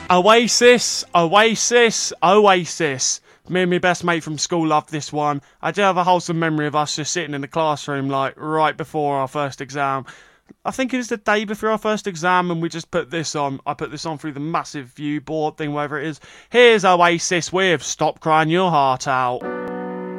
Oasis, Oasis, Oasis. Me and my best mate from school loved this one. I do have a wholesome memory of us just sitting in the classroom, like, right before our first exam. I think it was the day before our first exam, and we just put this on. I put this on through the massive view board thing, whatever it is. Here's Oasis with Stop Crying Your Heart Out.